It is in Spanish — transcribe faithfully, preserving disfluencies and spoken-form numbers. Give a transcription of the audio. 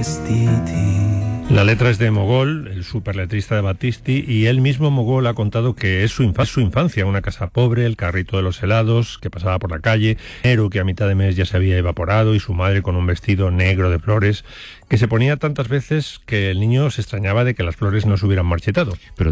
La letra es de Mogol, el superletrista de Battisti, y él mismo, Mogol, ha contado que es su, infa- su infancia, una casa pobre, el carrito de los helados que pasaba por la calle, enero que a mitad de mes ya se había evaporado y su madre con un vestido negro de flores que se ponía tantas veces que el niño se extrañaba de que las flores no se hubieran marchitado. Pero